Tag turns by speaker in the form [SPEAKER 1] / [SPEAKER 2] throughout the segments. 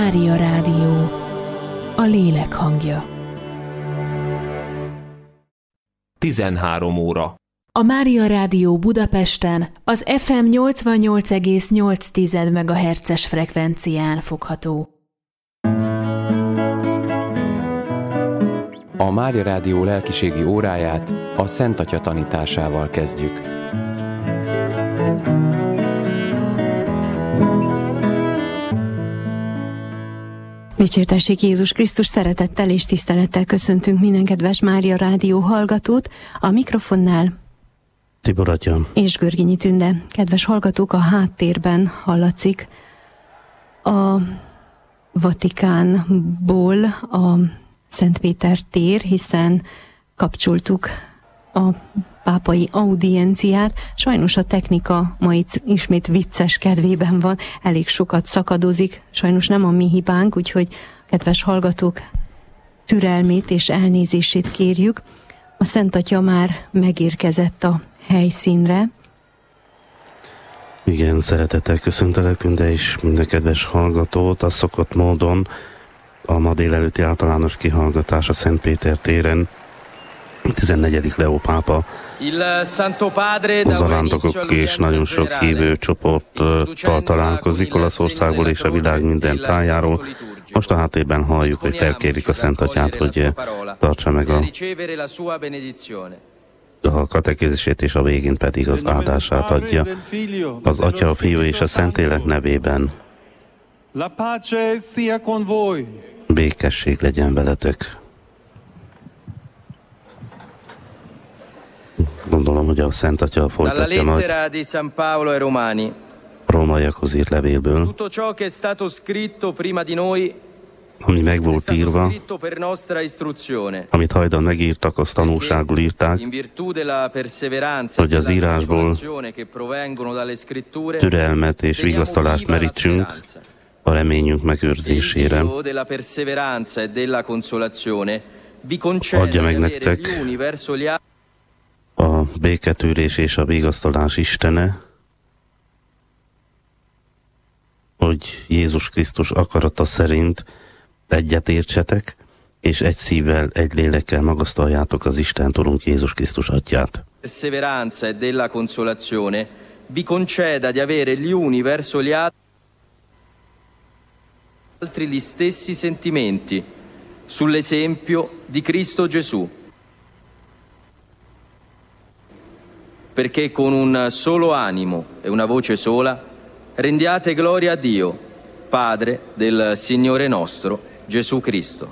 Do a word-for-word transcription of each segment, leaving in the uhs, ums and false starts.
[SPEAKER 1] Mária Rádió, a lélek hangja.
[SPEAKER 2] tizenhárom óra.
[SPEAKER 1] A Mária Rádió Budapesten az ef em nyolcvannyolc egész nyolc megahertzes frekvencián fogható.
[SPEAKER 3] A Mária Rádió lelkiségi óráját a Szent Atya tanításával kezdjük.
[SPEAKER 4] Dicsértessék Jézus Krisztus, szeretettel és tisztelettel köszöntünk minden kedves Mária Rádió hallgatót. A mikrofonnál
[SPEAKER 5] Tibor atya
[SPEAKER 4] és Görgényi Tünde. Kedves hallgatók, a háttérben hallatszik a Vatikánból a Szent Péter tér, hiszen kapcsoltuk a pápai audienciát. Sajnos a technika ma itt ismét vicces kedvében van, elég sokat szakadozik, sajnos nem a mi hibánk, úgyhogy kedves hallgatók türelmét és elnézését kérjük. A Szent Atya már megérkezett a helyszínre.
[SPEAKER 5] Igen, szeretettel köszöntelek Tünde és minden kedves hallgatót. A szokott módon a ma délelőtti általános kihallgatás a Szent Péter téren tizennegyedik Leó pápa zarándokok és nagyon sok hívő csoporttal találkozik Olaszországból és a világ minden tájáról. Most a háttérben halljuk, hogy felkérik a Szent Atyát, hogy tartsa meg a, a katekézisét, és a végén pedig az áldását adja. Az Atya, a Fiú és a Szentlélek nevében. Békesség legyen veletek. Gondolom, hogy a Szent Atya folytatja majd a rómaiakhoz írt levélből, ami meg volt írva, amit hajdan megírtak, azt tanúságul írták, hogy az írásból türelmet és vigasztalást merítsünk a reményünk megőrzésére. Adja meg nektek a béketűrés és a vigasztalás Istene, hogy Jézus Krisztus akarata szerint egyet értsetek, és egy szívvel, egy lélekkel magasztaljátok az Isten Urunk Jézus Krisztus Atyát.
[SPEAKER 6] Perseveranza e della consolazione vi conceda di avere gli uni verso gli altri gli stessi sentimenti, sull'esempio di Cristo Gesù. Perché con un solo animo e una voce sola rendiate gloria a Dio, Padre del Signore nostro, Gesù Cristo.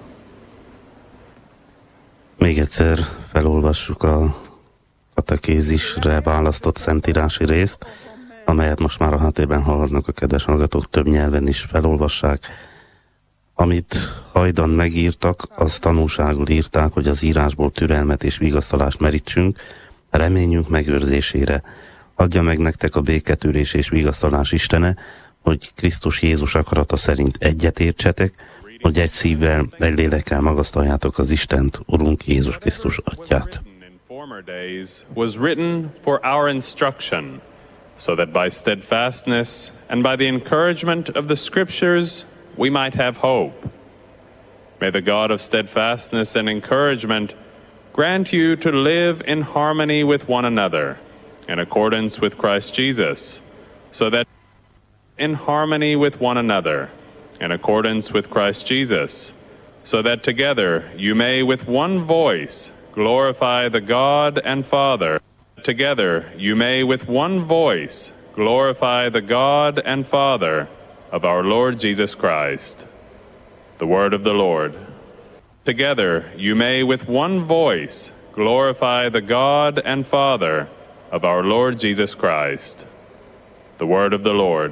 [SPEAKER 5] Még egyszer felolvassuk a katekézisre választott szentírási részt, amelyet most már a háttérben hallgatnak a kedves hallgatók, több nyelven is felolvassák. Amit hajdan megírtak, az tanúságul írták, hogy az írásból türelmet és vigasztalást merítsünk, reményünk megőrzésére. Adja meg nektek a béketűrés és vigasztalás Istene, hogy Krisztus Jézus akarata szerint egyetértsetek, hogy egy szívvel, egy lélekkel magasztaljátok az Istent, Urunk Jézus Krisztus Atyát.
[SPEAKER 7] Was written for our instruction, so that by steadfastness and by the encouragement of the Scriptures we might have hope. May the God of steadfastness and encouragement grant you to live in harmony with one another, in accordance with Christ Jesus, so that in harmony with one another, in accordance with Christ Jesus, so that together you may with one voice glorify the God and Father. Together you may with one voice glorify the God and Father of our Lord Jesus Christ. The word of the Lord. Together you may with one voice glorify the God and Father of our Lord Jesus Christ. The word of the Lord.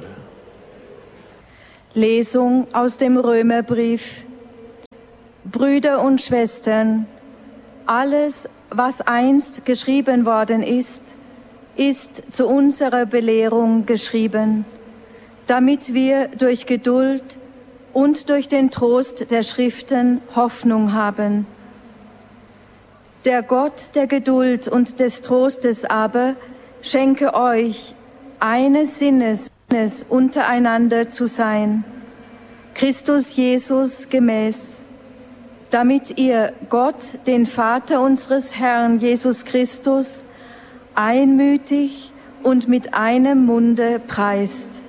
[SPEAKER 8] Lesung aus dem Römerbrief. Brüder und Schwestern, alles, was einst geschrieben worden ist, ist zu unserer Belehrung geschrieben, damit wir durch Geduld und durch den Trost der Schriften Hoffnung haben. Der Gott der Geduld und des Trostes aber schenke euch, eines Sinnes untereinander zu sein, Christus Jesus gemäß, damit ihr Gott, den Vater unseres Herrn Jesus Christus, einmütig und mit einem Munde preist.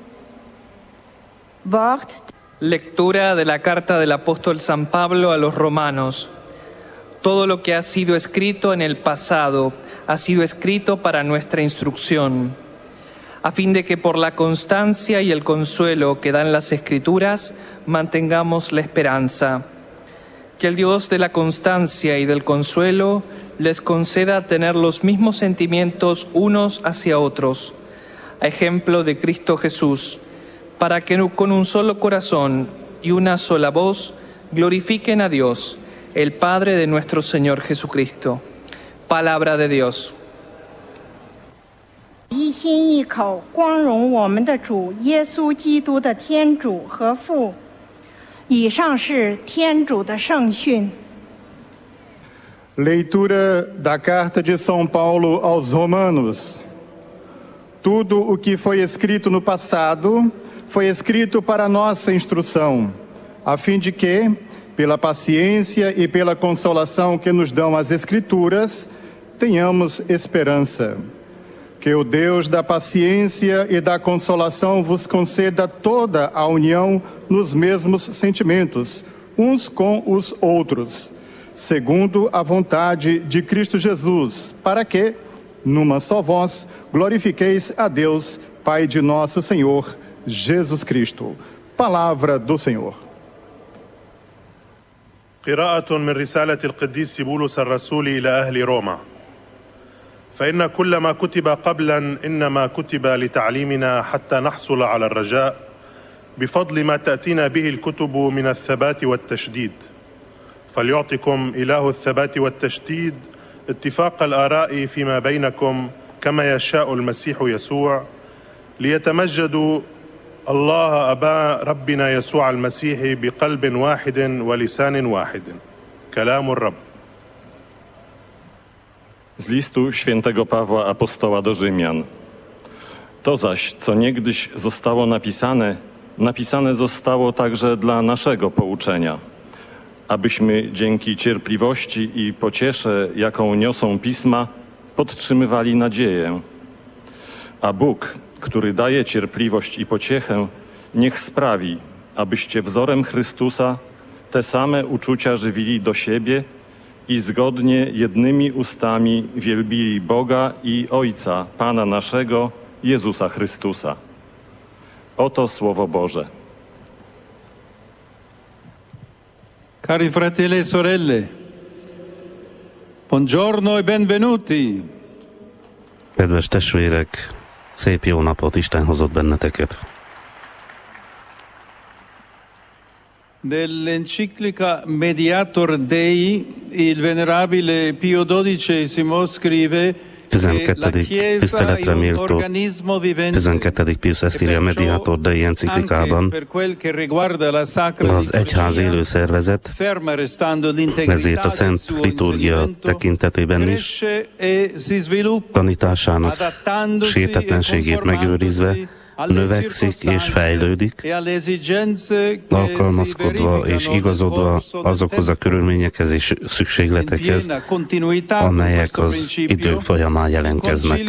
[SPEAKER 8] Wort.
[SPEAKER 9] Lectura de la carta del apóstol San Pablo a los romanos. Todo lo que ha sido escrito en el pasado ha sido escrito para nuestra instrucción, a fin de que por la constancia y el consuelo que dan las Escrituras mantengamos la esperanza. Que el Dios de la constancia y del consuelo les conceda tener los mismos sentimientos unos hacia otros, a ejemplo de Cristo Jesús, para que con un solo corazón y una sola voz glorifiquen a Dios, el Padre de nuestro Señor Jesucristo. Palabra de Dios.
[SPEAKER 10] 一心一口光荣我们的主耶稣基督的天主和父。以上是天主的圣训。
[SPEAKER 11] Leitura da carta de São Paulo aos Romanos. Tudo o que foi escrito no passado foi escrito para nossa instrução, a fim de que, pela paciência e pela consolação que nos dão as Escrituras, tenhamos esperança. Que o Deus da paciência e da consolação vos conceda toda a união nos mesmos sentimentos, uns com os outros, segundo a vontade de Cristo Jesus, para que, numa só voz, glorifiqueis a Deus, Pai de nosso Senhor, Jesus Cristo. Palavra do Senhor.
[SPEAKER 12] قراءة من رسالة القديس بولس الرسول إلى أهل روما. فإن كل ما كتب قبلا إنما كتب لتعليمنا حتى نحصل على الرجاء بفضل ما تأتينا به الكتب من الثبات والتشديد. فليعطكم إله الثبات والتشديد اتفاق الآراء فيما بينكم كما يشاء المسيح يسوع، ليتمجد الله أبا ربنا يسوع المسيح بقلب واحد ولسان واحد. كلام الرب.
[SPEAKER 13] Z listu świętego Pawła Apostoła do Rzymian. To zaś, co niegdyś zostało napisane, napisane zostało także dla naszego pouczenia, abyśmy dzięki cierpliwości i pociesze, jaką niosą pisma, podtrzymywali nadzieję. A Bóg, który daje cierpliwość i pociechę, niech sprawi, abyście wzorem Chrystusa te same uczucia żywili do siebie i zgodnie jednymi ustami wielbili Boga i Ojca, Pana naszego, Jezusa Chrystusa. Oto Słowo Boże.
[SPEAKER 14] Cari fratelli e sorelle, buongiorno e benvenuti.
[SPEAKER 5] Kedves testvérek, szép jó napot, Isten hozott benneteket.
[SPEAKER 14] Nell'enciclica Mediator Dei, il venerabile Pio dodicesimo scrive
[SPEAKER 5] tizenkettedik tiszteletre méltó tizenkettedik Pius ezt írja a Mediator Dei enciklikában. Az egyház élő szervezet, ezért a Szent Liturgia tekintetében is tanításának sértetlenségét megőrizve növekszik és fejlődik, alkalmazkodva és igazodva azokhoz a körülményekhez és szükségletekhez, amelyek az idők folyamán jelentkeznek.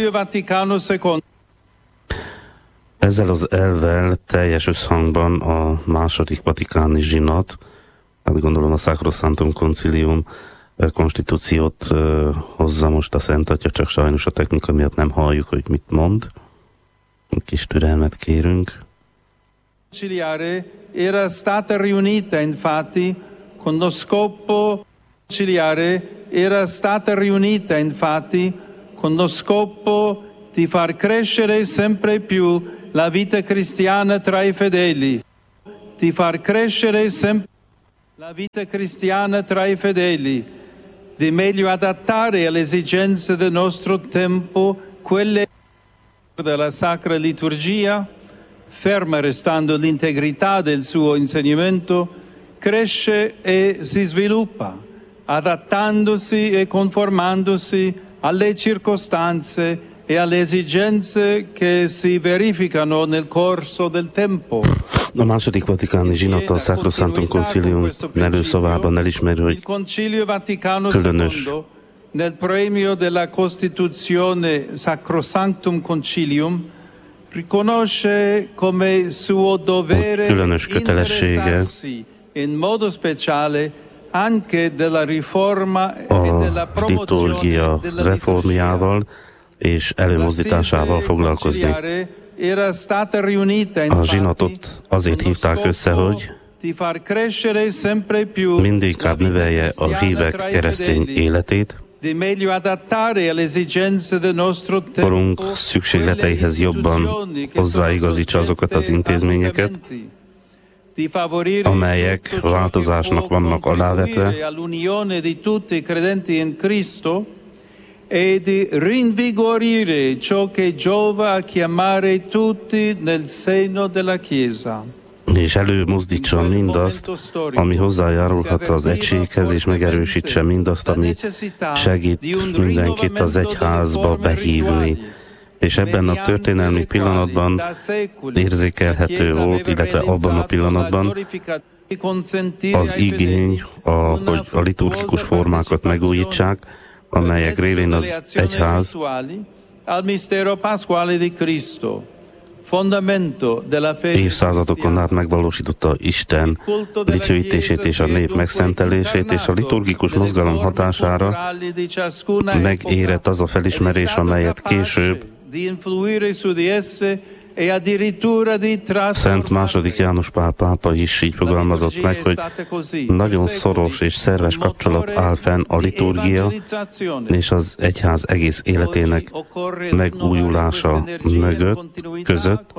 [SPEAKER 5] Ezzel az elvvel teljes összhangban a második vatikáni zsinat, hát gondolom a Sacrosanctum Concilium konstitúciót hozza most a Szent Atya, csak sajnos a technika miatt nem halljuk, hogy mit mond. Egy kis türelmet kérünk.
[SPEAKER 14] Conciliare era stata riunita infatti con lo scopo conciliare era stata riunita infatti con lo scopo di far crescere sempre più la vita cristiana tra i fedeli, di far crescere sempre la vita cristiana tra i fedeli, di meglio adattare alle esigenze del nostro tempo quelle della Sacra Liturgia, ferma restando l'integrità del suo insegnamento, cresce e si sviluppa, adattandosi e conformandosi alle circostanze e alle esigenze che si verificano nel corso del tempo.
[SPEAKER 5] A második vatikáni zsinat a Sacrosanctum Concilium előszavában elismeri, hogy különös
[SPEAKER 14] nel premio della Costituzione Sacrosanctum Concilium riconosce come suo dovere
[SPEAKER 5] különös kötelessége
[SPEAKER 14] in modo speciale anche della riforma e della
[SPEAKER 5] liturgia reformjával és előmozdításával foglalkozni. A zsinatot azért hívták össze, hogy mindinkább növelje a hívek keresztény életét, korunk szükségleteihez jobban hozzáigazítsa azokat az intézményeket, amelyek változásnak vannak alávetve,
[SPEAKER 14] e di rinvigorire ciò che giova a chiamare tutti nel seno della Chiesa.
[SPEAKER 5] És előmozdítsa mindazt, ami hozzájárulhat az egységhez, és megerősítse mindazt, ami segít mindenkit az egyházba behívni. És ebben a történelmi pillanatban érzékelhető volt, illetve abban a pillanatban az igény, a, hogy a liturgikus formákat megújítsák, amelyek révén az egyház évszázadokon át megvalósította Isten dicsőítését és a nép megszentelését, és a liturgikus mozgalom hatására megérett az a felismerés, amelyet később Szent második János Pál pápa is így fogalmazott meg, hogy nagyon szoros és szerves kapcsolat áll fenn a liturgia és az egyház egész életének megújulása mögött, között,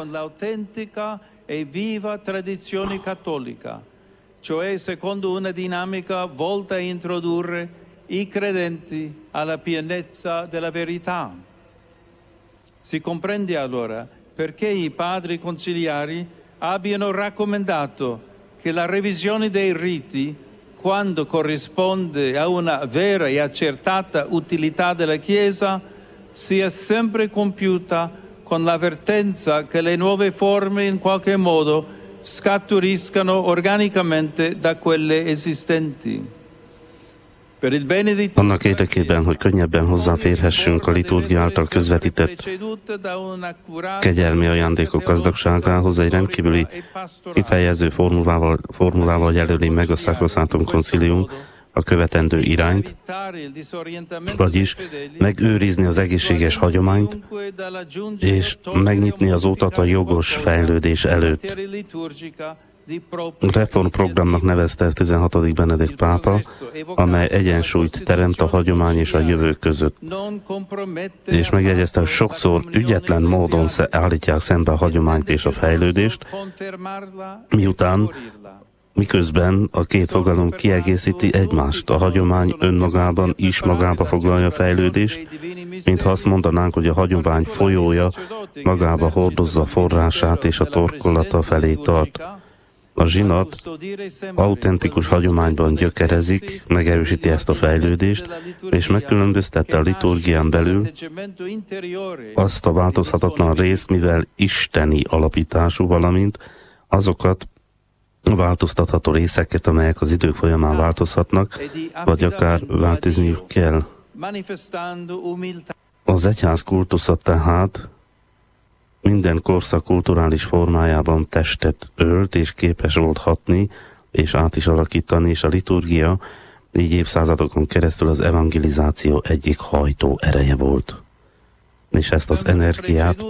[SPEAKER 14] cioè secondo una dinamica volta a introdurre i credenti alla pienezza della verità. Si comprende allora perché i padri conciliari abbiano raccomandato che la revisione dei riti, quando corrisponde a una vera e accertata utilità della Chiesa, sia sempre compiuta con l'avvertenza che le nuove forme in qualche modo scaturiscano organicamente da quelle esistenti.
[SPEAKER 5] Annak érdekében, hogy könnyebben hozzáférhessünk a liturgia által közvetített kegyelmi ajándékok gazdagságához, egy rendkívüli kifejező formulával, formulával jelöli meg a Sacrosanctum Concilium a követendő irányt, vagyis megőrizni az egészséges hagyományt, és megnyitni az utat a jogos fejlődés előtt. Reformprogramnak nevezte ezt tizenhatodik Benedikt pápa, amely egyensúlyt teremt a hagyomány és a jövő között. És megjegyezte, hogy sokszor ügyetlen módon állítják szembe a hagyományt és a fejlődést, miután miközben a két fogalom kiegészíti egymást. A hagyomány önmagában is magába foglalja a fejlődést, mintha azt mondanánk, hogy a hagyomány folyója magába hordozza a forrását és a torkolata felé tart. A zsinat autentikus hagyományban gyökerezik, megerősíti ezt a fejlődést, és megkülönböztette a liturgián belül azt a változhatatlan részt, mivel isteni alapítású, valamint azokat a változtatható részeket, amelyek az idők folyamán változhatnak, vagy akár változniuk kell. Az egyház kultusza tehát minden korszak kulturális formájában testet ölt, és képes volt hatni, és át is alakítani, és a liturgia így évszázadokon keresztül az evangelizáció egyik hajtó ereje volt. És ezt az energiát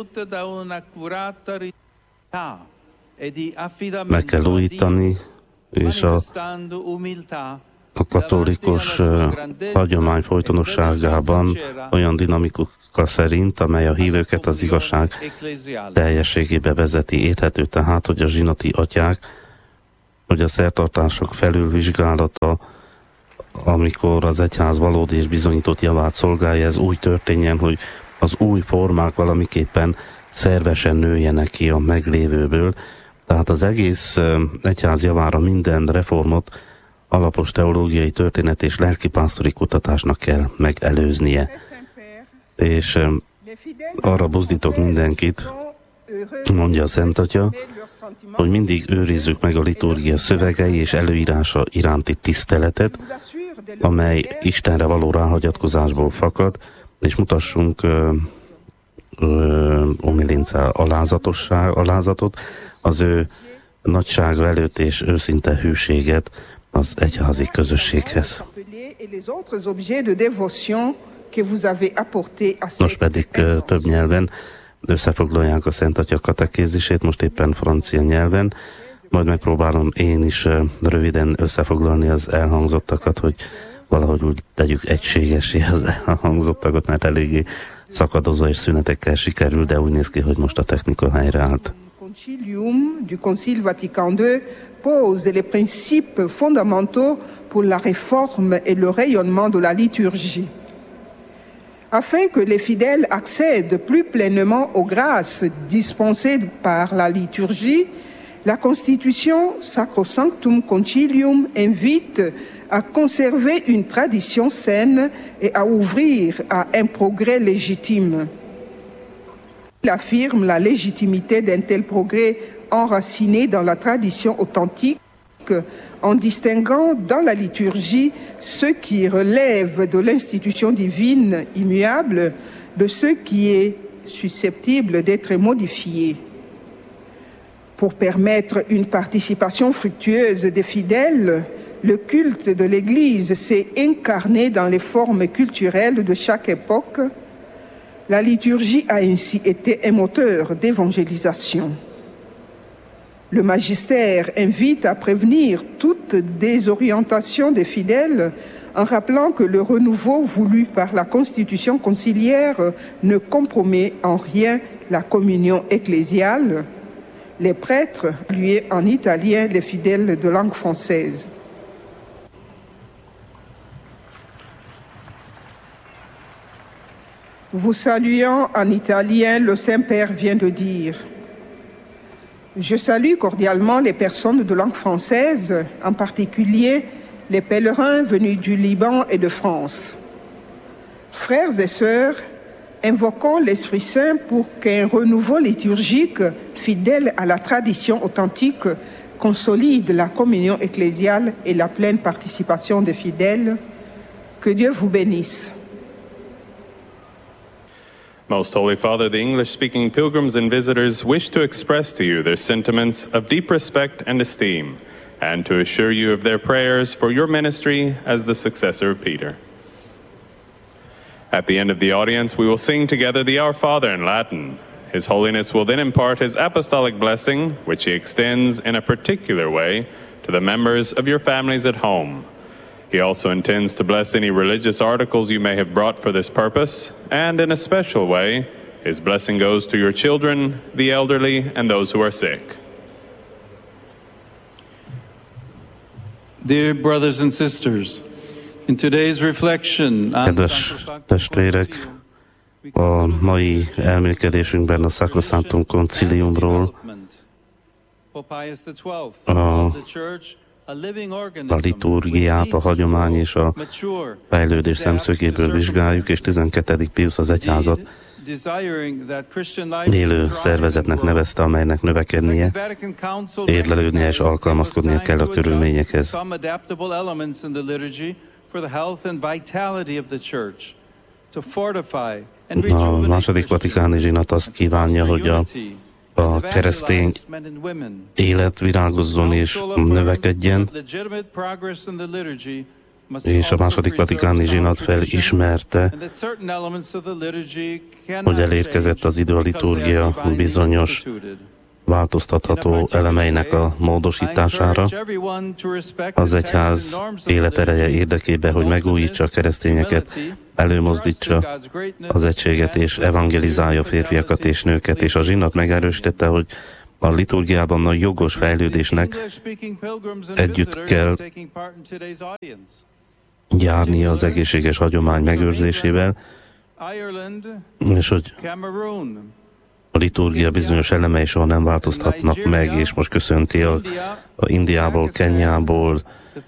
[SPEAKER 5] meg kell újítani, és a, a katolikus uh, hagyomány folytonosságában olyan dinamika szerint, amely a hívőket az igazság teljességébe vezeti. Érthető tehát, hogy a zsinati atyák, hogy a szertartások felülvizsgálata, amikor az egyház valódi és bizonyított javát szolgálja, ez úgy történjen, hogy az új formák valamiképpen szervesen nőjenek ki a meglévőből. Tehát az egész egyház javára minden reformot alapos teológiai, történet és lelkipásztori kutatásnak kell megelőznie. És arra buzdítok mindenkit, mondja a Szent Atya, hogy mindig őrizzük meg a liturgia szövegei és előírása iránti tiszteletet, amely Istenre való ráhagyatkozásból fakad, és mutassunk Omilinca alázatosság, alázatot, az ő nagysága előtt és őszinte hűséget az egyházi közösséghez. Most pedig több nyelven összefoglalják a Szent Atya katekézisét, most éppen francia nyelven, majd megpróbálom én is röviden összefoglalni az elhangzottakat, hogy valahogy úgy tegyük egységesé az elhangzottakat, mert eléggé szakadozó és szünetekkel sikerül, de úgy néz ki, hogy most a technika helyreállt.
[SPEAKER 15] Concilium du Concile Vatican deux pose les principes fondamentaux pour la réforme et le rayonnement de la liturgie. Afin que les fidèles accèdent plus pleinement aux grâces dispensées par la liturgie, la Constitution Sacrosanctum Concilium invite à conserver une tradition saine et à ouvrir à un progrès légitime. Il affirme la légitimité d'un tel progrès enraciné dans la tradition authentique en distinguant dans la liturgie ce qui relève de l'institution divine immuable de ce qui est susceptible d'être modifié. Pour permettre une participation fructueuse des fidèles, le culte de l'Église s'est incarné dans les formes culturelles de chaque époque. La liturgie a ainsi été un moteur d'évangélisation. Le magistère invite à prévenir toute désorientation des fidèles en rappelant que le renouveau voulu par la constitution conciliaire ne compromet en rien la communion ecclésiale. Les prêtres lui en italien, les fidèles de langue française. Vous saluant en italien, le Saint-Père vient de dire: je salue cordialement les personnes de langue française, en particulier les pèlerins venus du Liban et de France. Frères et sœurs, invoquons l'Esprit Saint pour qu'un renouveau liturgique fidèle à la tradition authentique consolide la communion ecclésiale et la pleine participation des fidèles. Que Dieu vous bénisse.
[SPEAKER 7] Most Holy Father, the English-speaking pilgrims and visitors wish to express to you their sentiments of deep respect and esteem, and to assure you of their prayers for your ministry as the successor of Peter. At the end of the audience, we will sing together the Our Father in Latin. His Holiness will then impart his apostolic blessing, which he extends in a particular way to the members of your families at home. He also intends to bless any religious articles you may have brought for this purpose, and in a special way, his blessing goes to your children, the elderly, and those who are sick.
[SPEAKER 14] Dear brothers and sisters, in today's reflection on
[SPEAKER 5] Kedves testvérek, a mai elmélkedésünkben a Sacrosanctum Conciliumról, a a liturgiát, a hagyomány és a fejlődés szemszögéből vizsgáljuk, és tizenkettedik Piusz az egyházat élő szervezetnek nevezte, amelynek növekednie, érlelődnie és alkalmazkodnia kell a körülményekhez. A második vatikáni zsinat azt kívánja, hogy a a keresztény élet virágozzon és növekedjen, és a második vatikáni zsinat felismerte, hogy elérkezett az idő a liturgia bizonyos változtatható elemeinek a módosítására. Az egyház életereje érdekében, hogy megújítsa a keresztényeket, előmozdítsa az egységet és evangelizálja férfiakat és nőket, és a zsinat megerősítette, hogy a liturgiában a jogos fejlődésnek együtt kell járni az egészséges hagyomány megőrzésével, és hogy a liturgia bizonyos elemei soha nem változhatnak meg, és most köszönti a, a Indiából, Kenyából,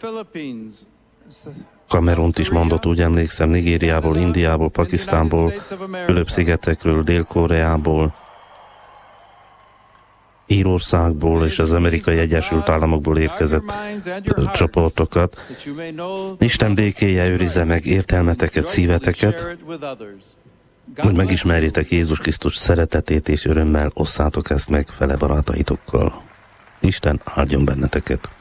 [SPEAKER 5] Kamerunt is mondott, úgy emlékszem, Nigériából, Indiából, Pakisztánból, Fülöp-szigetekről, Dél-Koreából, Írországból és az Amerikai Egyesült Államokból érkezett csoportokat. Isten békéje őrizze meg értelmeteket, szíveteket, hogy megismerjétek Jézus Krisztus szeretetét, és örömmel osszátok ezt meg fele barátaitokkal. Isten áldjon benneteket!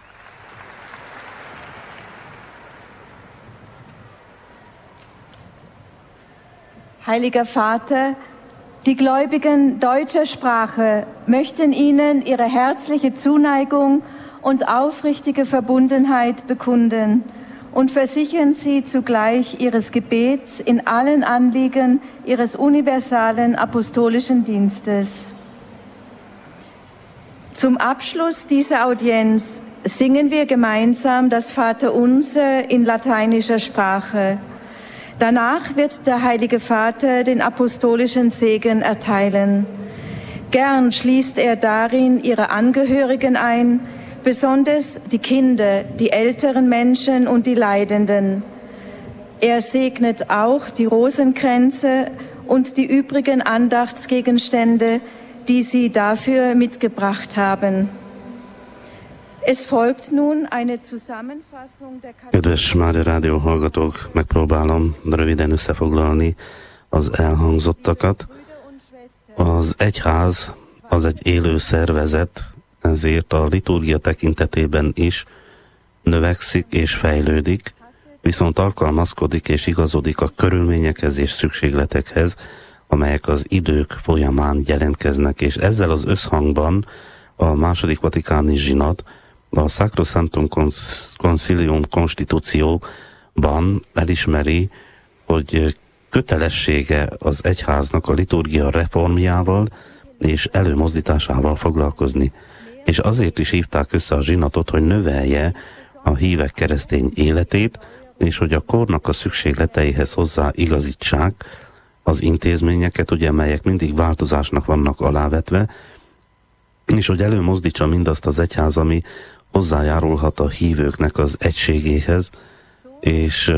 [SPEAKER 8] Heiliger Vater, die Gläubigen deutscher Sprache möchten Ihnen ihre herzliche Zuneigung und aufrichtige Verbundenheit bekunden und versichern Sie zugleich Ihres Gebets in allen Anliegen Ihres universalen apostolischen Dienstes. Zum Abschluss dieser Audienz singen wir gemeinsam das Vaterunser in lateinischer Sprache. Danach wird der Heilige Vater den apostolischen Segen erteilen. Gern schließt er darin ihre Angehörigen ein, besonders die Kinder, die älteren Menschen und die Leidenden. Er segnet auch die Rosenkränze und die übrigen Andachtsgegenstände, die sie dafür mitgebracht haben. Es folgt nun eine Zusammenfassung der
[SPEAKER 5] Kedves Mária Rádió hallgatók, megpróbálom röviden összefoglalni az elhangzottakat. Az egyház az egy élő szervezet, ezért a liturgia tekintetében is növekszik és fejlődik, viszont alkalmazkodik és igazodik a körülményekhez és szükségletekhez, amelyek az idők folyamán jelentkeznek, és ezzel az összhangban a második vatikáni zsinat a Sacrosanctum Concilium konstitúcióban elismeri, hogy kötelessége az egyháznak a liturgia reformjával és előmozdításával foglalkozni. És azért is hívták össze a zsinatot, hogy növelje a hívek keresztény életét, és hogy a kornak a szükségleteihez hozzá igazítsák az intézményeket, ugye, melyek mindig változásnak vannak alávetve, és hogy előmozdítsa mindazt az egyház, ami hozzájárulhat a hívőknek az egységéhez, és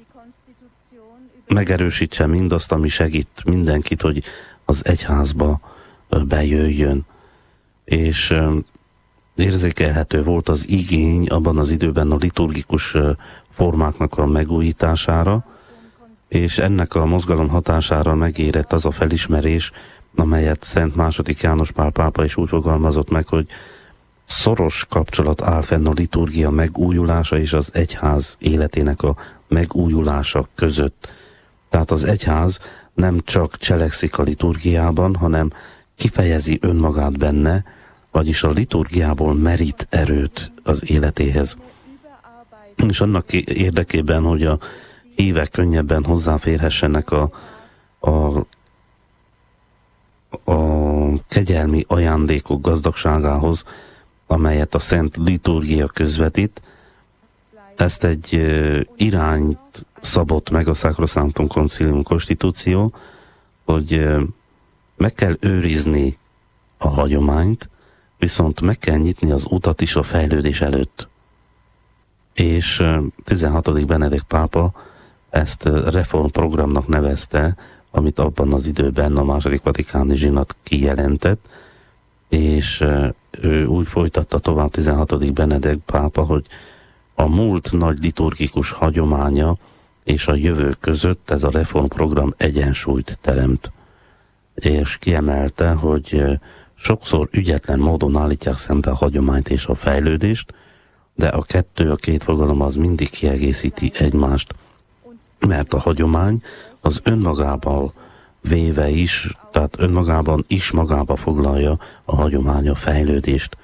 [SPEAKER 5] megerősítse mindazt, ami segít mindenkit, hogy az egyházba bejöjjön. És érzékelhető volt az igény abban az időben a liturgikus formáknak a megújítására, és ennek a mozgalom hatására megérett az a felismerés, amelyet Szent második János Pál pápa is úgy fogalmazott meg, hogy szoros kapcsolat áll fenn a liturgia megújulása és az egyház életének a megújulása között. Tehát az egyház nem csak cselekszik a liturgiában, hanem kifejezi önmagát benne, vagyis a liturgiából merít erőt az életéhez. És annak érdekében, hogy a hívek könnyebben hozzáférhessenek a, a a kegyelmi ajándékok gazdagságához, amelyet a Szent Liturgia közvetít. Ezt egy irányt szabott meg a Sacrosanctum Concilium konstitúció, hogy meg kell őrizni a hagyományt, viszont meg kell nyitni az utat is a fejlődés előtt. És tizenhatodik Benedikt pápa ezt reformprogramnak nevezte, amit abban az időben a második vatikáni zsinat kijelentett, és ő úgy folytatta tovább tizenhatodik Benedikt pápa, hogy a múlt nagy liturgikus hagyománya és a jövő között ez a reformprogram egyensúlyt teremt. És kiemelte, hogy sokszor ügyetlen módon állítják szembe a hagyományt és a fejlődést, de a kettő, a két fogalom az mindig kiegészíti egymást, mert a hagyomány az önmagában véve is, tehát önmagában is magába foglalja a hagyomány a fejlődést.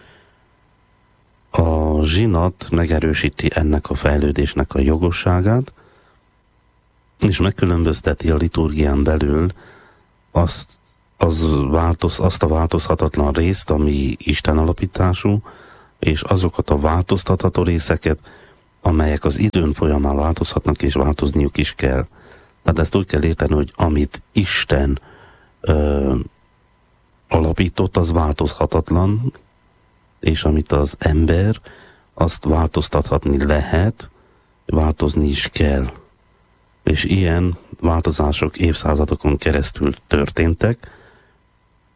[SPEAKER 5] A zsinat megerősíti ennek a fejlődésnek a jogosságát, és megkülönbözteti a liturgián belül azt, az változ, azt a változhatatlan részt, ami Isten alapítású, és azokat a változtatható részeket, amelyek az időn folyamán változhatnak, és változniuk is kell. Tehát ezt úgy kell érteni, hogy amit Isten ö, alapított, az változhatatlan, és amit az ember, azt változtathatni lehet, változni is kell. És ilyen változások évszázadokon keresztül történtek,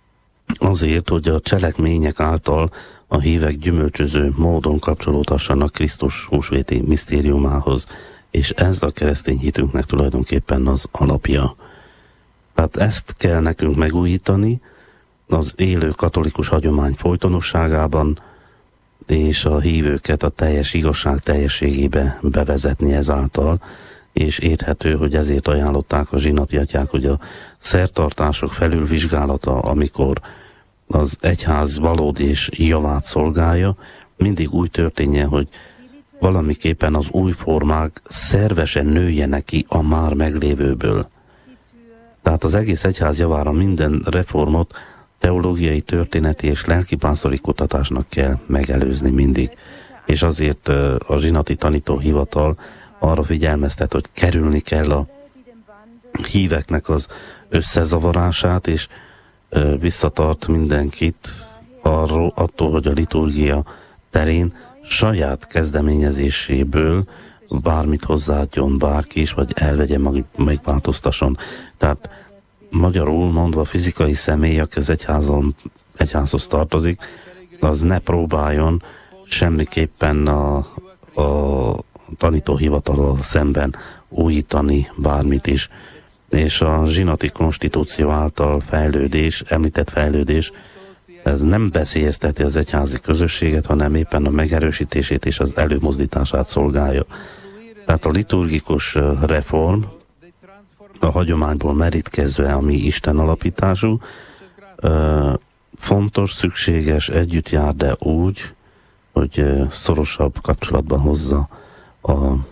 [SPEAKER 5] azért, hogy a cselekmények által a hívek gyümölcsöző módon kapcsolódhassanak Krisztus húsvéti misztériumához, és ez a keresztény hitünknek tulajdonképpen az alapja. Tehát ezt kell nekünk megújítani az élő katolikus hagyomány folytonosságában, és a hívőket a teljes igazság teljességébe bevezetni ezáltal, és érthető, hogy ezért ajánlották a zsinati atyák, hogy a szertartások felülvizsgálata, amikor az egyház valódi és javát szolgálja, mindig úgy történjen, hogy valamiképpen az új formák szervesen nőjenek ki a már meglévőből. Tehát az egész egyház javára minden reformot teológiai, történeti és lelkipásztori kutatásnak kell megelőzni mindig. És azért a zsinati tanítóhivatal arra figyelmeztet, hogy kerülni kell a híveknek az összezavarását, és visszatart mindenkit arról, attól, hogy a liturgia terén saját kezdeményezéséből bármit hozzáadjon bárki is, vagy elvegye, megváltoztasson. Tehát magyarul mondva fizikai személy, aki az egyházon, egyházhoz tartozik, az ne próbáljon semmiképpen a, a tanítóhivatalral szemben újítani bármit is. És a zsinati konstitúció által fejlődés, említett fejlődés, ez nem veszélyezteti az egyházi közösséget, hanem éppen a megerősítését és az előmozdítását szolgálja. Tehát a liturgikus reform a hagyományból merítkezve, ami Isten alapítású, fontos, szükséges, együtt jár, de úgy, hogy szorosabb kapcsolatban hozza a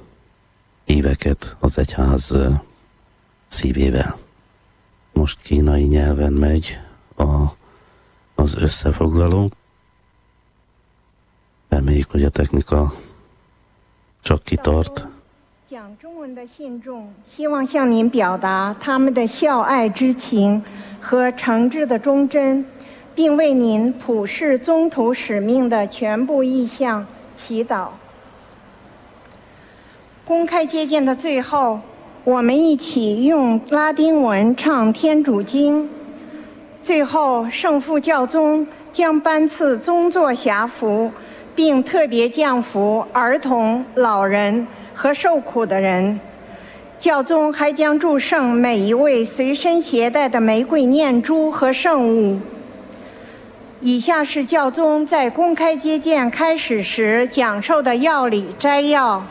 [SPEAKER 5] híveket az egyház szívével. Most kínai nyelven megy a, az összefoglaló. Reméljük, hogy a technika csak kitart.
[SPEAKER 10] 讲中文的信众希望向您表达他们的孝爱之情和诚挚的忠贞，并为您普世宗徒使命的全部意向祈祷。公开接见的最后，我们一起用拉丁文唱天主经。最后，圣父教宗将颁赐宗座辖服，并特别降福儿童、老人和受苦的人。教宗还将祝圣每一位随身携带的玫瑰念珠和圣物。以下是教宗在公开接见开始时讲授的要理摘要。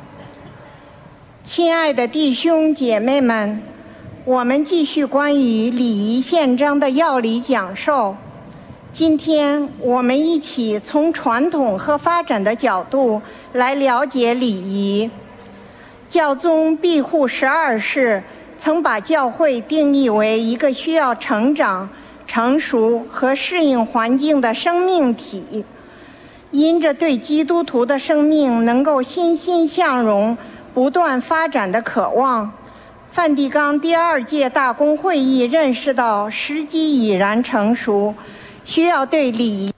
[SPEAKER 10] 亲爱的弟兄姐妹们，我们继续关于礼仪宪章的要理讲授。今天我们一起从传统和发展的角度来了解礼仪。教宗庇护十二世曾把教会定义为一个需要成长、成熟和适应环境的生命体。因着对基督徒的生命能够欣欣向荣、不断发展的渴望，梵蒂冈第二届大公会议认识到时机已然成熟，需要对礼仪。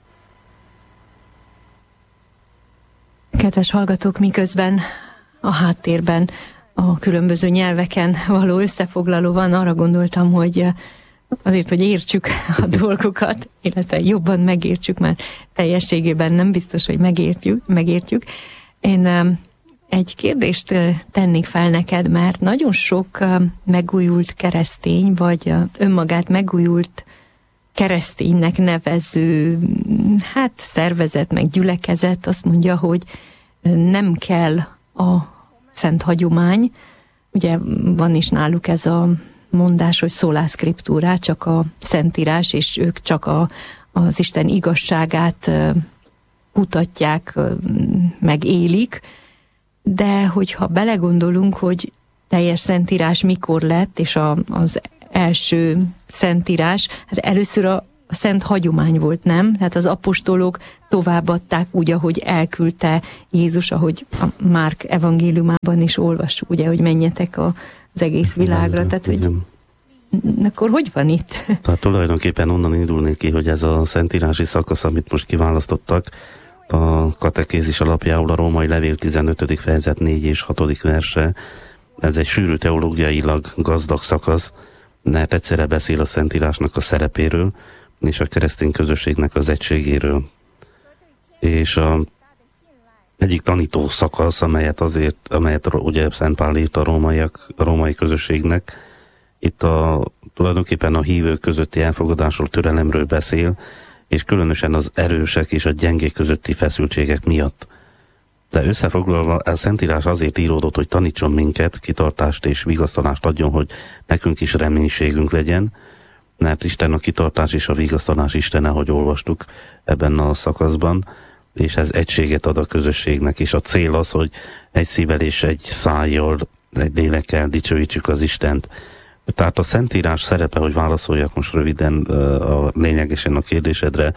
[SPEAKER 4] Kedves hallgatók, miközben a háttérben a különböző nyelveken való összefoglaló van, arra gondoltam, hogy azért, hogy értsük a dolgokat, illetve jobban megértsük, mert teljességében nem biztos, hogy megértjük, megértjük. Én egy kérdést tennék fel neked, mert nagyon sok megújult keresztény, vagy önmagát megújult kereszténynek nevező hát szervezet, meg gyülekezet azt mondja, hogy nem kell a szent hagyomány. Ugye van is náluk ez a mondás, hogy sola scriptura, csak a szentírás, és ők csak a, az Isten igazságát kutatják, meg élik. De hogyha belegondolunk, hogy teljes szentírás mikor lett, és a, az első szentírás, hát először a, a szent hagyomány volt, nem? Tehát az apostolok továbbadták úgy, ahogy elküldte Jézus, ahogy a Márk evangéliumában is olvassuk, ugye, hogy menjetek a, az egész világra. Tehát, hogy akkor hogy van itt?
[SPEAKER 5] Tehát tulajdonképpen onnan indulnék ki, hogy ez a szentírási szakasz, amit most kiválasztottak, a katekézis alapjául a római levél tizenötödik fejezet négy és hatodik verse, ez egy sűrű teológiailag gazdag szakasz, mert egyszerre beszél a szentírásnak a szerepéről, és a keresztény közösségnek az egységéről. És a egyik tanító szakasz, amelyet azért, amelyet ugye Szent Pál írt a, rómaiak, a római közösségnek, itt a, tulajdonképpen a hívők közötti elfogadásról, türelemről beszél, és különösen az erősek és a gyengék közötti feszültségek miatt. De összefoglalva, a Szentírás azért íródott, hogy tanítson minket, kitartást és vigasztalást adjon, hogy nekünk is reménységünk legyen, mert Isten a kitartás és a vigasztalás Istene, ahogy olvastuk ebben a szakaszban, és ez egységet ad a közösségnek, és a cél az, hogy egy szívvel és egy szájjal, egy lélekkel dicsőítsük az Istent. Tehát a Szentírás szerepe, hogy válaszoljak most röviden a lényegesen a kérdésedre,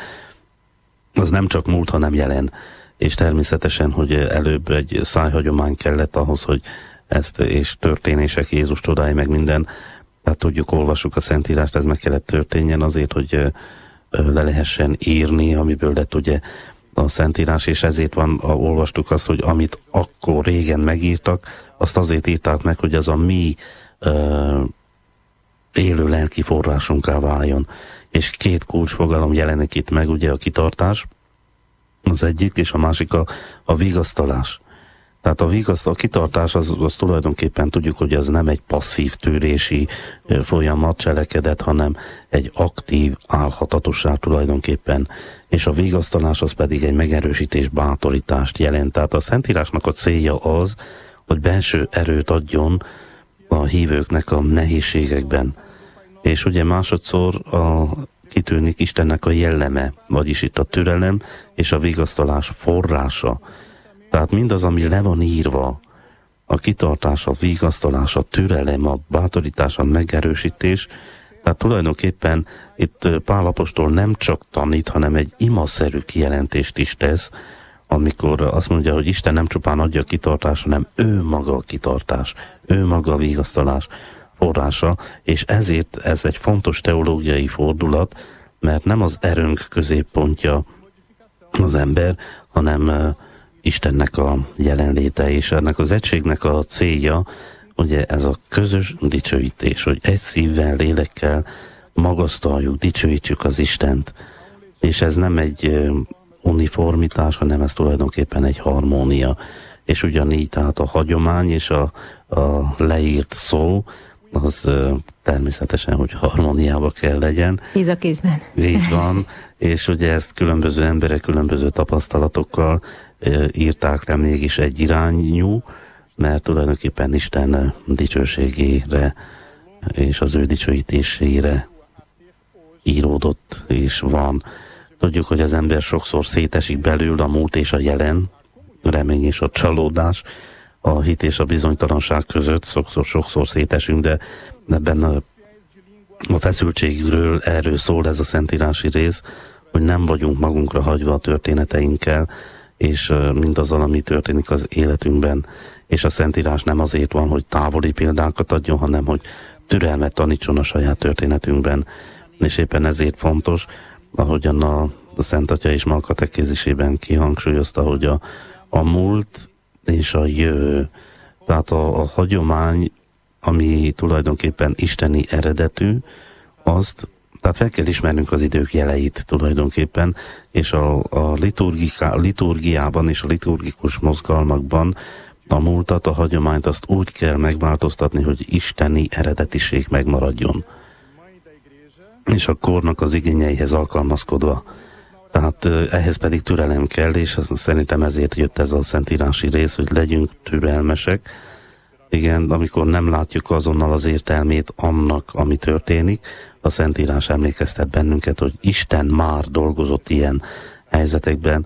[SPEAKER 5] az nem csak múlt, hanem jelen. És természetesen, hogy előbb egy szájhagyomány kellett ahhoz, hogy ezt, és történések, Jézus csodái, meg minden, tehát tudjuk, olvassuk a Szentírást, ez meg kellett történjen azért, hogy le lehessen írni, amiből lett ugye a Szentírás, és ezért van, olvastuk azt, hogy amit akkor régen megírtak, azt azért írták meg, hogy az a mi uh, élő lelki forrásunká váljon. És két kulcsfogalom jelenik itt meg, ugye a kitartás, az egyik, és a másik a, a vigasztalás. Tehát a vigasztalás, a kitartás az, az tulajdonképpen tudjuk, hogy az nem egy passzív tűrési folyamat, cselekedet, hanem egy aktív állhatatosság tulajdonképpen. És a vigasztalás az pedig egy megerősítés, bátorítást jelent. Tehát a Szentírásnak a célja az, hogy belső erőt adjon a hívőknek a nehézségekben. És ugye másodszor a kitűnik Istennek a jelleme, vagyis itt a türelem és a vigasztalás forrása. Tehát mindaz, ami le van írva, a kitartás, a vigasztalás, a türelem, a bátorítás, a megerősítés, tehát tulajdonképpen itt Pál apostol nem csak tanít, hanem egy imaszerű kijelentést is tesz, amikor azt mondja, hogy Isten nem csupán adja a kitartást, hanem ő maga a kitartás, ő maga a vigasztalás forrása, és ezért ez egy fontos teológiai fordulat, mert nem az erőnk középpontja az ember, hanem uh, Istennek a jelenléte, és ennek az egységnek a célja, ugye ez a közös dicsőítés, hogy egy szívvel, lélekkel magasztaljuk, dicsőítsük az Istent, és ez nem egy uh, uniformitás, hanem ez tulajdonképpen egy harmónia, és ugyanígy tehát a hagyomány és a, a leírt szó, az uh, természetesen, hogy harmóniába kell legyen.
[SPEAKER 4] Kéz a kézben. Így
[SPEAKER 5] van, és ugye ezt különböző emberek, különböző tapasztalatokkal uh, írták le mégis egy irányú, mert tulajdonképpen Isten dicsőségére és az ő dicsőítésére íródott és van. Tudjuk, hogy az ember sokszor szétesik belül a múlt és a jelen, remény és a csalódás, a hit és a bizonytalanság között, sokszor, sokszor szétesünk, de ebben a, a feszültségről erről szól ez a szentírási rész, hogy nem vagyunk magunkra hagyva a történeteinkkel, és mindazzal, ami történik az életünkben, és a Szentírás nem azért van, hogy távoli példákat adjon, hanem hogy türelmet tanítson a saját történetünkben, és éppen ezért fontos, ahogyan a, a Szent Atya is ma a katekézisében kihangsúlyozta, hogy a, a múlt és a jövő, tehát a, a hagyomány, ami tulajdonképpen isteni eredetű, azt, tehát fel kell ismernünk az idők jeleit tulajdonképpen, és a, a liturgiában és a liturgikus mozgalmakban a múltat, a hagyományt azt úgy kell megváltoztatni, hogy isteni eredetiség megmaradjon. És a kornak az igényeihez alkalmazkodva. Tehát ehhez pedig türelem kell, és szerintem ezért jött ez a szentírási rész, hogy legyünk türelmesek. Igen, amikor nem látjuk azonnal az értelmét annak, ami történik, a Szentírás emlékeztet bennünket, hogy Isten már dolgozott ilyen helyzetekben.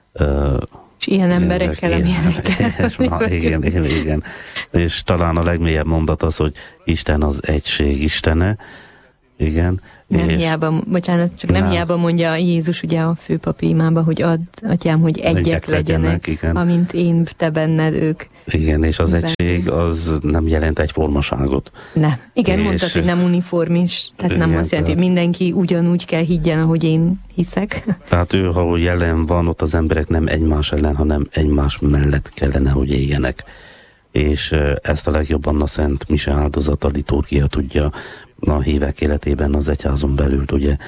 [SPEAKER 4] És ilyen emberekkel, amilyenekkel.
[SPEAKER 5] Igen, igen, igen. És talán a legmélyebb mondat az, hogy Isten az egység Istene. Igen.
[SPEAKER 4] Nem hiába, bocsánat, csak nem, nem hiába mondja Jézus ugye a főpapi imába, hogy add, atyám, hogy egyek, egyek legyenek, legyenek amint én, te benned, ők.
[SPEAKER 5] Igen, és az benned. Egység az nem jelent egyformaságot.
[SPEAKER 4] Nem. Igen, és mondtad, hogy nem uniformis, tehát igen, nem azt jelenti, hogy mindenki ugyanúgy kell higgyen, ahogy én hiszek. Tehát
[SPEAKER 5] ő, ha jelen van, ott az emberek nem egymás ellen, hanem egymás mellett kellene, hogy éljenek. És ezt a legjobban a Szent Mise áldozat, a liturgia tudja a hívek életében az egyházon belül ugye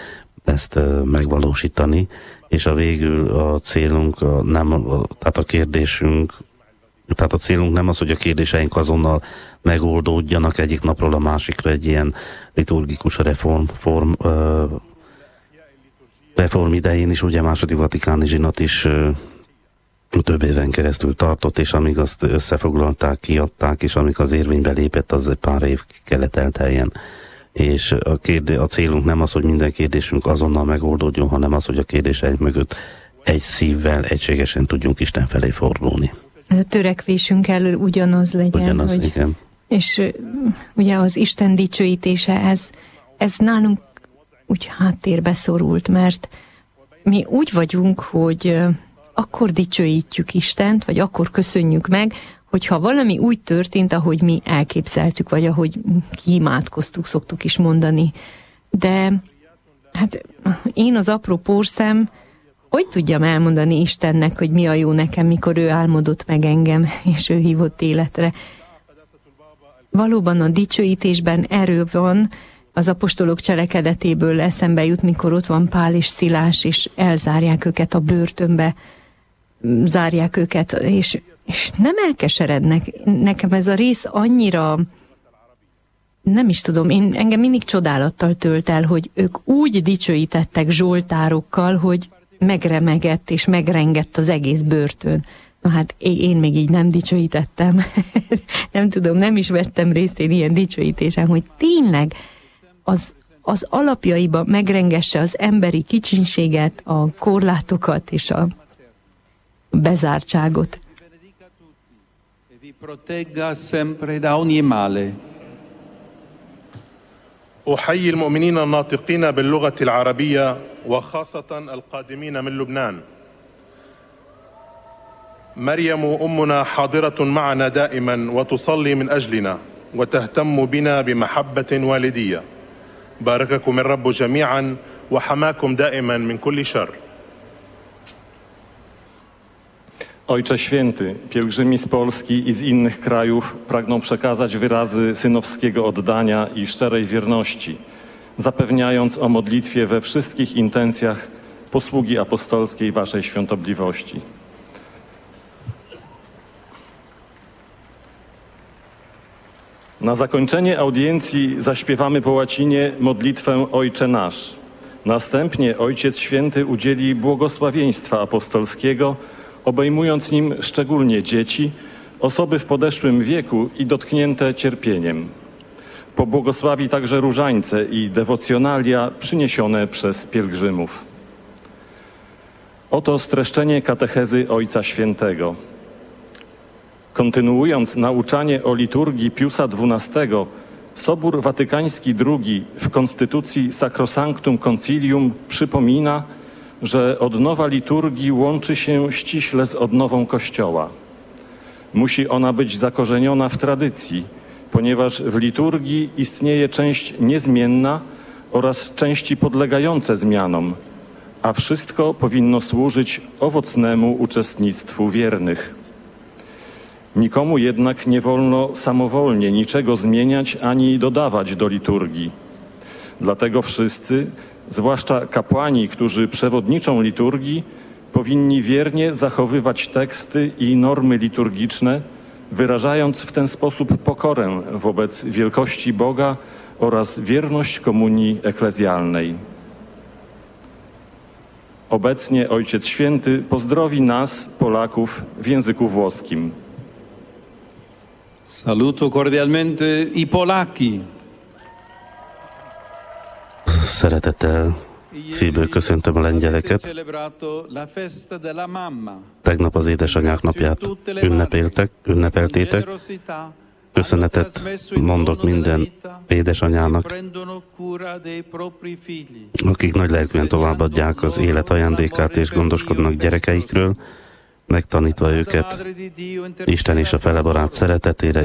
[SPEAKER 5] ezt megvalósítani, és a végül a célunk, a, nem, a, tehát a kérdésünk, tehát a célunk nem az, hogy a kérdéseink azonnal megoldódjanak egyik napról a másikra egy ilyen liturgikus reform, form, uh, reform idején is, ugye második vatikáni zsinat is uh, több éven keresztül tartott, és amíg azt összefoglalták, kiadták, és amíg az érvénybe lépett, az egy pár év kellett elteljen. És a, kérdé, a célunk nem az, hogy minden kérdésünk azonnal megoldódjon, hanem az, hogy a kérdéseink mögött egy szívvel egységesen tudjunk Isten felé fordulni.
[SPEAKER 4] A törekvésünk elől ugyanaz legyen.
[SPEAKER 5] Ugyanaz,
[SPEAKER 4] hogy,
[SPEAKER 5] igen.
[SPEAKER 4] És ugye az Isten dicsőítése, ez, ez nálunk úgy háttérbe szorult, mert mi úgy vagyunk, hogy akkor dicsőítjük Istent, vagy akkor köszönjük meg, hogyha valami úgy történt, ahogy mi elképzeltük, vagy ahogy kiimádkoztuk, szoktuk is mondani. De hát én az apró porszem, hogy tudjam elmondani Istennek, hogy mi a jó nekem, mikor ő álmodott meg engem, és ő hívott életre. Valóban a dicsőítésben erő van, az apostolok cselekedetéből eszembe jut, mikor ott van Pál és Szilás, és elzárják őket a börtönbe, zárják őket, és, és nem elkeserednek. Nekem ez a rész annyira, nem is tudom, én, engem mindig csodálattal tölt el, hogy ők úgy dicsőítettek zsoltárokkal, hogy megremegett és megrengett az egész börtön. Na hát én még így nem dicsőítettem. Nem tudom, nem is vettem részt én ilyen dicsőítésen, hogy tényleg az, az alapjaiba megrengesse az emberi kicsinséget, a korlátokat és a bezártságot.
[SPEAKER 14] Protegga sempre da ogni male.
[SPEAKER 12] أحيي المؤمنين الناطقين باللغة العربية وخاصة القادمين من لبنان. مريم أمنا حاضرة معنا دائما وتصلي من أجلنا وتهتم بنا بمحبة والدية. بارككم الرب جميعا وحماكم دائما من كل شر.
[SPEAKER 13] Ojcze Święty, pielgrzymi z Polski i z innych krajów pragną przekazać wyrazy synowskiego oddania i szczerej wierności, zapewniając o modlitwie we wszystkich intencjach posługi apostolskiej Waszej świątobliwości. Na zakończenie audiencji zaśpiewamy po łacinie modlitwę Ojcze Nasz. Następnie Ojciec Święty udzieli błogosławieństwa apostolskiego, obejmując nim szczególnie dzieci, osoby w podeszłym wieku i dotknięte cierpieniem. Pobłogosławi także różańce i dewocjonalia przyniesione przez pielgrzymów. Oto streszczenie katechezy Ojca Świętego. Kontynuując nauczanie o liturgii Piusa dwunastego, Sobór Watykański drugi w konstytucji Sacrosanctum Concilium przypomina, że odnowa liturgii łączy się ściśle z odnową Kościoła. Musi ona być zakorzeniona w tradycji, ponieważ w liturgii istnieje część niezmienna oraz części podlegające zmianom, a wszystko powinno służyć owocnemu uczestnictwu wiernych. Nikomu jednak nie wolno samowolnie niczego zmieniać ani dodawać do liturgii. Dlatego wszyscy, zwłaszcza kapłani, którzy przewodniczą liturgii, powinni wiernie zachowywać teksty i normy liturgiczne, wyrażając w ten sposób pokorę wobec wielkości Boga oraz wierność komunii eklezjalnej. Obecnie Ojciec Święty pozdrowi nas, Polaków, w języku włoskim.
[SPEAKER 14] Saluto cordialmente i polacchi.
[SPEAKER 5] Szeretettel szívből köszöntöm a lengyeleket. Tegnap az édesanyák napját ünnepeltek, ünnepeltétek. Köszönetet mondok minden édesanyának, akik nagy lelkűen továbbadják az élet ajándékát és gondoskodnak gyerekeikről, megtanítva őket Isten és a fele barát szeretetére,